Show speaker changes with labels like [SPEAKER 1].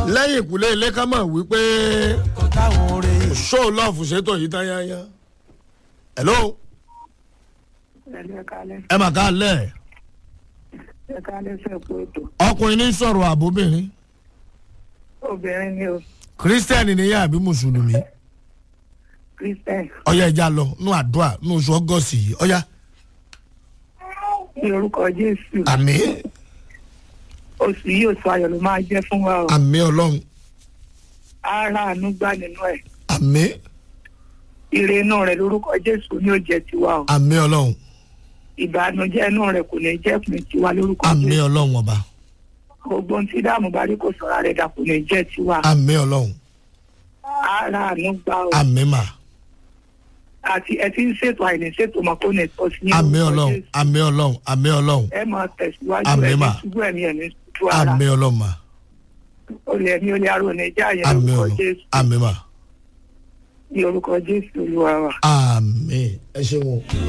[SPEAKER 1] lẹ́yìn ìkúlé ilé ká mọ̀ wípé show love ṣètò yìí tán yányán. hello. ẹ mà ká lẹ̀. ọkùnrin ní sọ̀rọ̀ àbóbìnrin.
[SPEAKER 2] obìnrin ni o.
[SPEAKER 1] kírísítẹ́nì ni yá àbí mùsùlùmí.
[SPEAKER 2] kírísítẹ́nì.
[SPEAKER 1] ọ̀yá ìjà lọ nú àdúrà nú oṣù ọgọ́sì yìí ọ̀yá.
[SPEAKER 2] ní orúkọ jésù.
[SPEAKER 1] àmín.
[SPEAKER 2] oṣù yìí oṣù ayọ̀ ló máa jẹ́ fún wa o.
[SPEAKER 1] àmín ọlọ́run.
[SPEAKER 2] ara àánú gbà nínú ẹ̀.
[SPEAKER 1] àmín.
[SPEAKER 2] ire inú rẹ̀ lórúkọ jésù ni ó jẹ́ tiwa o.
[SPEAKER 1] àmín ọlọ́run.
[SPEAKER 2] ìbànújẹ́ inú rẹ̀ kò ní jẹ́ fún tiwa lórúkọ jésù.
[SPEAKER 1] àmín ọlọ́run ọba.
[SPEAKER 2] gbogbo ohun tí dààmú bá rí kò sọ̀rọ̀ rẹ̀ dà kò ní jẹ́ tiwa.
[SPEAKER 1] àmín ọlọ́run.
[SPEAKER 2] ara àánú gbà o.
[SPEAKER 1] àmín mà.
[SPEAKER 2] àti ẹ ti ń ṣètò àìní ṣètò mọ kó ní ẹ̀tọ́ sí ní
[SPEAKER 1] àmín ọlọ́run àmín ọlọ́run àmín ọlọ́run.
[SPEAKER 2] ẹ máa tẹ̀síwájú
[SPEAKER 1] àmín mà.
[SPEAKER 2] ṣubú ẹ̀mí ẹ̀mí ṣubú ara.
[SPEAKER 1] àmín ọlọ́run mà.
[SPEAKER 2] olè ẹ̀mí olè arò ní ìjà yẹn
[SPEAKER 1] àmín
[SPEAKER 2] lórúkọ
[SPEAKER 1] ọlọ́run
[SPEAKER 2] jésù.
[SPEAKER 1] àmín mà.
[SPEAKER 2] ní orúkọ jésù olúwa wa.
[SPEAKER 1] àmín ẹ ṣeun.